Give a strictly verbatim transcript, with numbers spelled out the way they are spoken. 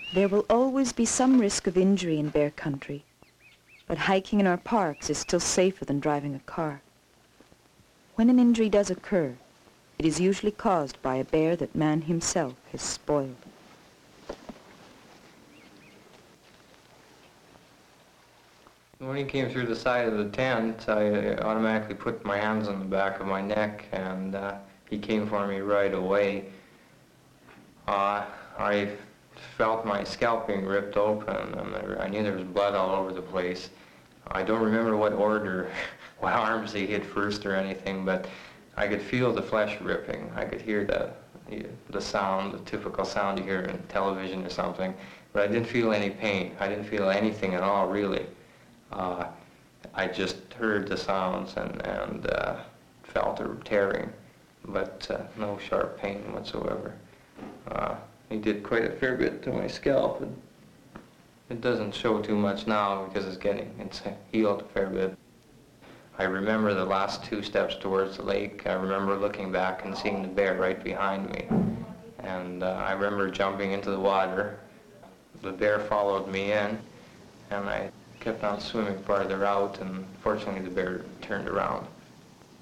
There will always be some risk of injury in bear country, but hiking in our parks is still safer than driving a car. When an injury does occur, it is usually caused by a bear that man himself has spoiled. When he came through the side of the tent, I automatically put my hands on the back of my neck, and uh, he came for me right away. Uh, I felt my scalp being ripped open, and I knew there was blood all over the place. I don't remember what order, what arms he hit first or anything, but I could feel the flesh ripping. I could hear the, the sound, the typical sound you hear in television or something, but I didn't feel any pain. I didn't feel anything at all, really. Uh, I just heard the sounds and, and uh, felt a tearing, but uh, no sharp pain whatsoever. Uh, he did quite a fair bit to my scalp. It, it doesn't show too much now because it's getting, it's healed a fair bit. I remember the last two steps towards the lake. I remember looking back and seeing the bear right behind me. And uh, I remember jumping into the water. The bear followed me in, and I kept on swimming farther out, and fortunately the bear turned around.